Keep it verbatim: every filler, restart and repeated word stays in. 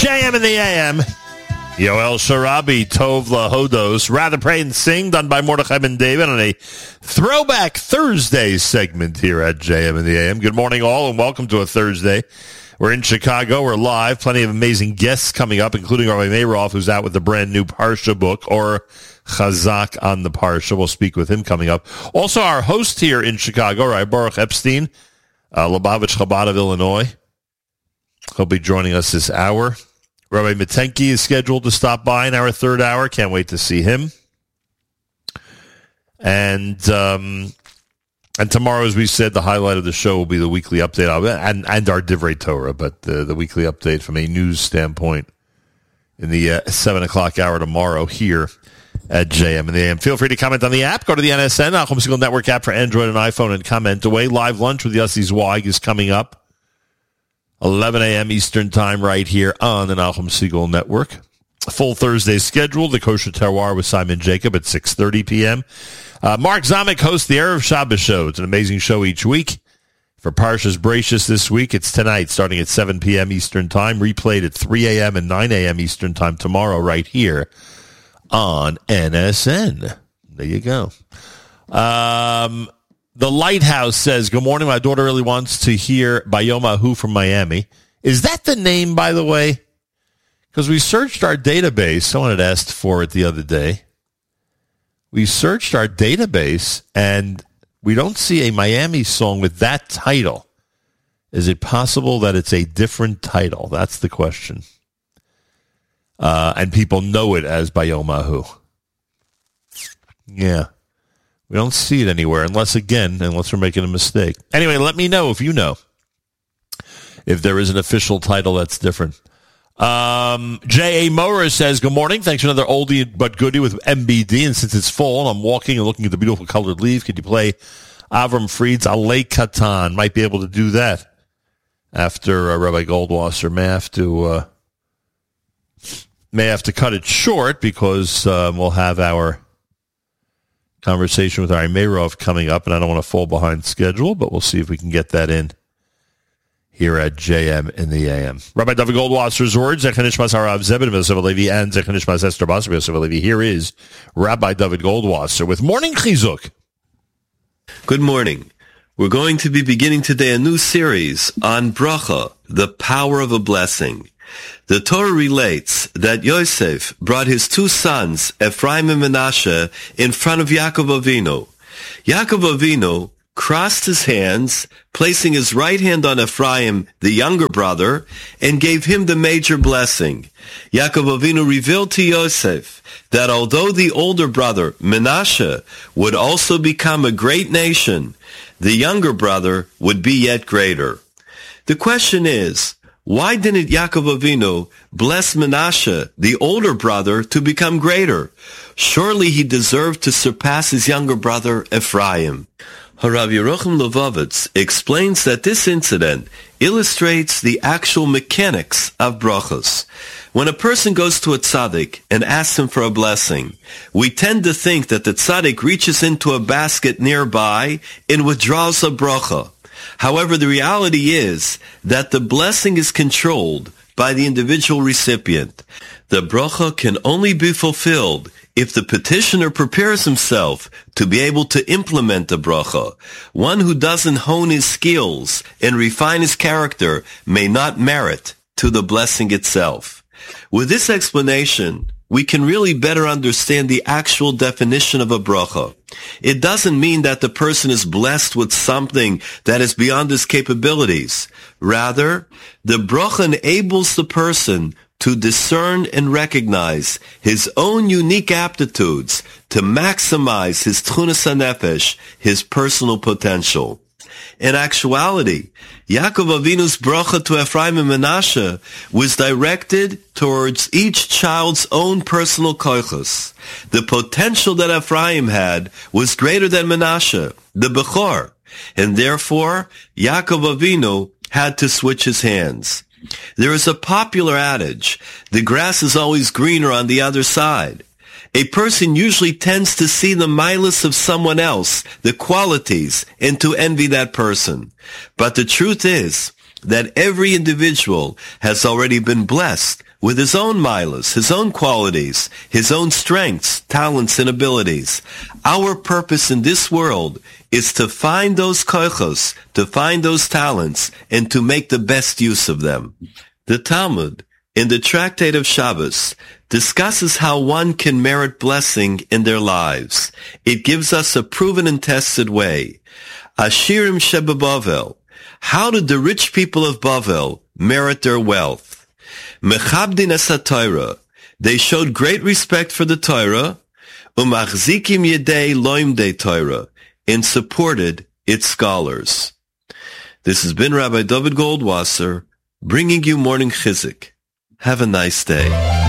J M in the A M. Yoel Sharabi, Tov Lahodos, Rather Pray and Sing, done by Mordechai Ben David on a Throwback Thursday segment here at J M in the A M. Good morning, all, and welcome to a Thursday. We're in Chicago. We're live. Plenty of amazing guests coming up, including Rabbi Meirov, who's out with the brand new Parsha book, or Chazak on the Parsha. We'll speak with him coming up. Also, our host here in Chicago, Rabbi Baruch Epstein, uh, Lubavitch Chabad of Illinois. He'll be joining us this hour. Rabbi Mitenki is scheduled to stop by in our third hour. Can't wait to see him. And um, and tomorrow, as we said, the highlight of the show will be the weekly update and, and our Divrei Torah, but the, the weekly update from a news standpoint in the uh, seven o'clock hour tomorrow here at J M and the A M. Feel free to comment on the app. Go to the N S N, Nachum Segal Network app for Android and iPhone, and comment away. Live lunch with Yossi Zweig is coming up. eleven a.m. Eastern Time right here on the Nachum Segal Network. A full Thursday schedule, the Kosher Terroir with Simon Jacob at six thirty p.m. Uh, Mark Zamek hosts the Erev Shabbos show. It's an amazing show each week. For Parshas Bereishis this week, it's tonight starting at seven p.m. Eastern Time, replayed at three a.m. and nine a.m. Eastern Time tomorrow right here on N S N. There you go. Um... The Lighthouse says, good morning, my daughter really wants to hear Bayom Ahu from Miami. Is that the name, by the way? Because we searched our database. Someone had asked for it the other day. We searched our database, and we don't see a Miami song with that title. Is it possible that it's a different title? That's the question. Uh, and people know it as Bayom Ahu. Yeah. We don't see it anywhere, unless, again, unless we're making a mistake. Anyway, let me know if you know if there is an official title that's different. Um, J A. Morris says, good morning. Thanks for another oldie but goodie with M B D. And since it's fall and I'm walking and looking at the beautiful colored leaf, could you play Avram Fried's Alei Katan? Might be able to do that after uh, Rabbi Goldwasser may have to uh, may have to cut it short because um, we'll have our conversation with Ari Meirov coming up, and I don't want to fall behind schedule, but we'll see if we can get that in here at J M in the A M. Rabbi David Goldwasser's words, Zechon Nishmas Harav Zebed Yosef Alevi, and Zechon Nishmas Esther Basar Yosef Alevi. Here is Rabbi David Goldwasser with Morning Chizuk. Good morning. We're going to be beginning today a new series on bracha, the power of a blessing. The Torah relates that Yosef brought his two sons, Ephraim and Menashe, in front of Yaakov Avinu. Yaakov Avinu crossed his hands, placing his right hand on Ephraim, the younger brother, and gave him the major blessing. Yaakov Avinu revealed to Yosef that although the older brother, Menashe, would also become a great nation, the younger brother would be yet greater. The question is, why didn't Yaakov Avinu bless Menashe, the older brother, to become greater? Surely he deserved to surpass his younger brother, Ephraim. Harav Yerucham Levovitz explains that this incident illustrates the actual mechanics of brachos. When a person goes to a tzaddik and asks him for a blessing, we tend to think that the tzaddik reaches into a basket nearby and withdraws a bracha. However, the reality is that the blessing is controlled by the individual recipient. The bracha can only be fulfilled if the petitioner prepares himself to be able to implement the bracha. One who doesn't hone his skills and refine his character may not merit to the blessing itself. With this explanation, we can really better understand the actual definition of a bracha. It doesn't mean that the person is blessed with something that is beyond his capabilities. Rather, the bracha enables the person to discern and recognize his own unique aptitudes to maximize his tchunas hanefesh, his personal potential. In actuality, Yaakov Avinu's bracha to Ephraim and Menashe was directed towards each child's own personal koichos. The potential that Ephraim had was greater than Menashe, the Bechor, and therefore Yaakov Avinu had to switch his hands. There is a popular adage, the grass is always greener on the other side. A person usually tends to see the milas of someone else, the qualities, and to envy that person. But the truth is that every individual has already been blessed with his own milas, his own qualities, his own strengths, talents, and abilities. Our purpose in this world is to find those koichos, to find those talents, and to make the best use of them. The Talmud, in the Tractate of Shabbos, discusses how one can merit blessing in their lives. It gives us a proven and tested way. Ashirim Sheba Bavel. How did the rich people of Bavel merit their wealth? Mechabdin es ha-Torah. They showed great respect for the Torah. Umachzikim yedei loimdei Torah. And supported its scholars. This has been Rabbi David Goldwasser, bringing you Morning Chizuk. Have a nice day.